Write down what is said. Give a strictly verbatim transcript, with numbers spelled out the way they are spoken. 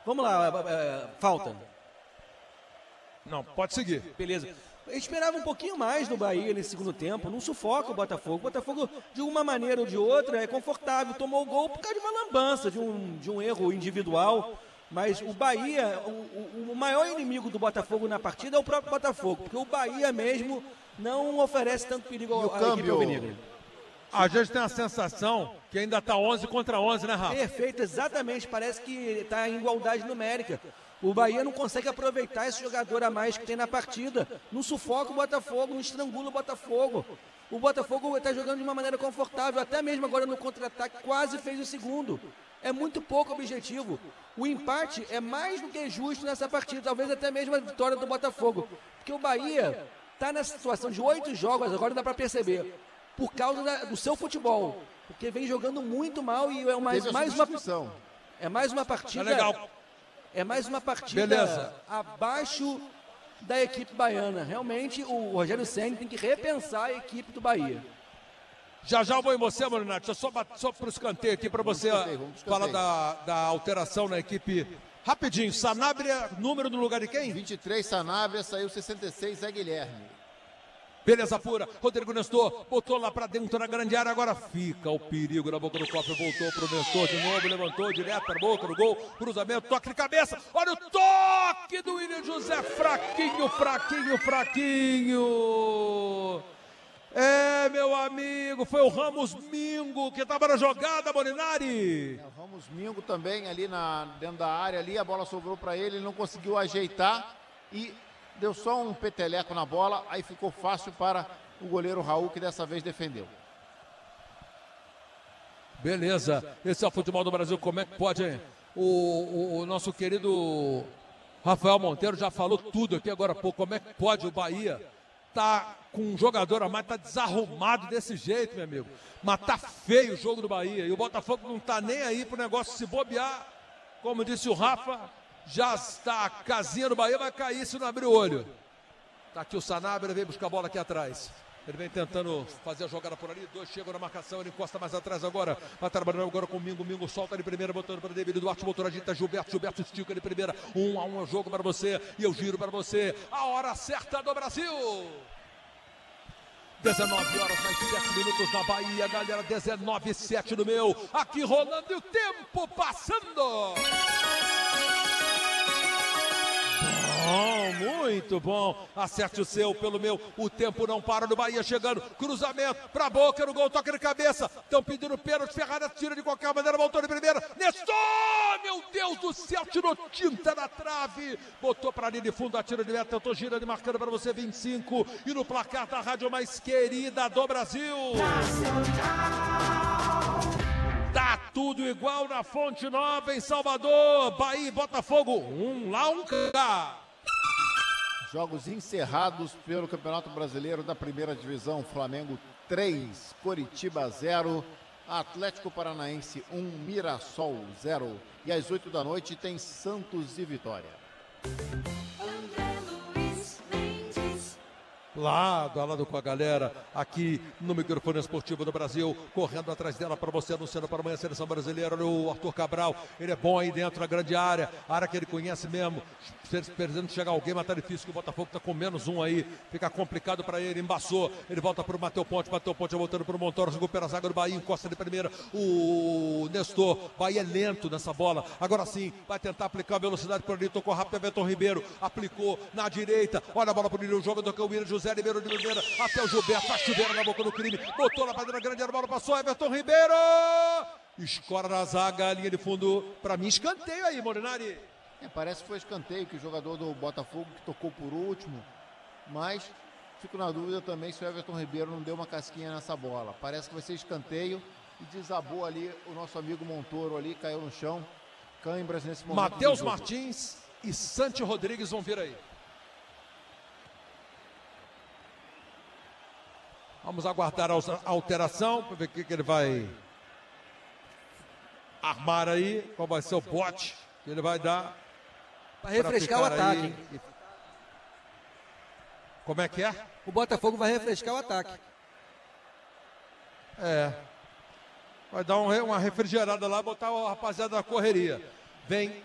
Vamos lá, é, falta. Não, pode seguir. Beleza. Eu esperava um pouquinho mais do Bahia nesse segundo tempo, não sufoca o Botafogo. O Botafogo, de uma maneira ou de outra, é confortável, tomou o gol por causa de uma lambança, de um, de um erro individual. Mas o Bahia, o, o, o maior inimigo do Botafogo na partida é o próprio Botafogo, porque o Bahia mesmo não oferece tanto perigo à equipe alvinegra. A gente tem a sensação que ainda está onze contra onze, né, Rafa? Perfeito, exatamente. Parece que está em igualdade numérica. O Bahia não consegue aproveitar esse jogador a mais que tem na partida. Não sufoca o Botafogo, não estrangula o Botafogo. O Botafogo está jogando de uma maneira confortável, até mesmo agora no contra-ataque, quase fez o segundo. É muito pouco objetivo. O empate é mais do que justo nessa partida, talvez até mesmo a vitória do Botafogo. Porque o Bahia está nessa situação de oito jogos, agora dá para perceber, por causa da, do seu futebol. Porque vem jogando muito mal e é mais, mais uma é mais uma partida. É legal. É mais uma partida Beleza. abaixo da equipe baiana. Realmente o Rogério Ceni tem que repensar a equipe do Bahia. Já já eu vou em você, Morinati. Só, só para o escanteio aqui para você falar da, da alteração na equipe. Rapidinho, Sanabria, número no lugar de quem? vinte e três, Sanabria, saiu sessenta e seis, Zé Guilherme. Beleza pura, Rodrigo Nestor botou lá pra dentro na grande área, agora fica o perigo na boca do cofre, voltou pro Nestor de novo, levantou direto pra boca do gol, cruzamento, toque de cabeça, olha o toque do William José, fraquinho, fraquinho, fraquinho. É, meu amigo, foi o Ramos Mingo que tava na jogada, Molinari. É, o Ramos Mingo também ali na, dentro da área, ali a bola sobrou pra ele, ele não conseguiu ajeitar e deu só um peteleco na bola, aí ficou fácil para o goleiro Raul, que dessa vez defendeu. Beleza, esse é o futebol do Brasil, como é que pode, hein? O, o, o nosso querido Rafael Monteiro já falou tudo aqui agora há pouco, como é que pode o Bahia tá com um jogador a mais, tá desarrumado desse jeito, meu amigo. Mas tá feio o jogo do Bahia, e o Botafogo não tá nem aí pro negócio se bobear, como disse o Rafa, já está a casinha do Bahia, vai cair se não abrir o olho. Tá aqui o Sanabria, ele vem buscar a bola aqui atrás. Ele vem tentando fazer a jogada por ali, dois chegam na marcação, ele encosta mais atrás agora, vai trabalhando agora com o Mingo, Mingo solta de primeira, botando para David Duarte, botou a agita Gilberto, Gilberto estica de primeira, um a um é o jogo para você, e eu giro para você, a hora certa do Brasil. dezenove horas mais sete minutos na Bahia, galera, dezenove e sete no meu, aqui rolando e o tempo passando. Bom, muito bom, acerte o seu pelo meu, o tempo não para no Bahia, chegando, cruzamento pra boca no gol, toque de cabeça, estão pedindo pênalti, Ferrara tira de qualquer maneira, voltou de primeira, Nestor, meu Deus do céu, tirou tinta na trave, botou pra linha de fundo, atira de meta, eu tô girando e marcando pra você vinte e cinco, e no placar da rádio mais querida do Brasil. Tá tudo igual na Fonte Nova em Salvador, Bahia e Botafogo, um lá, um cá. Jogos encerrados pelo Campeonato Brasileiro da Primeira Divisão. Flamengo três, Coritiba zero, Atlético Paranaense um, Mirassol zero. E às oito da noite tem Santos e Vitória. Lado a lado com a galera aqui no microfone esportivo do Brasil, correndo atrás dela para você, anunciando para amanhã a seleção brasileira, o Arthur Cabral, ele é bom aí dentro da grande área, área que ele conhece mesmo, esperando chegar alguém, mas tá difícil que o Botafogo tá com menos um aí, fica complicado para ele, embaçou, ele volta pro Matheus Ponte, Matheus Ponte voltando pro Montoro, recupera a zaga do Bahia, encosta de primeira, o Nestor, Bahia é lento nessa bola, agora sim, vai tentar aplicar a velocidade por ali, tocou rápido, Everton Ribeiro, aplicou na direita, olha a bola pro Nilo, joga do Calmiro, José Ribeiro de Oliveira, até o Gilberto, faz chuveiro na boca do crime, botou na pedra grande, a bola passou, Everton Ribeiro, escora na zaga, linha de fundo, pra mim, escanteio aí, Molinari. É, parece que foi escanteio que o jogador do Botafogo que tocou por último, mas fico na dúvida também se o Everton Ribeiro não deu uma casquinha nessa bola. Parece que vai ser escanteio e desabou ali o nosso amigo Montoro ali, caiu no chão, cãibras nesse momento. Matheus Martins e Santi Rodrigues vão vir aí. Vamos aguardar a alteração para ver o que, que ele vai armar aí, qual vai ser o bote que ele vai dar. Para refrescar o ataque. Aí. Como é que é? O Botafogo vai refrescar o ataque. É. Vai dar um, uma refrigerada lá, botar a rapaziada na correria. Vem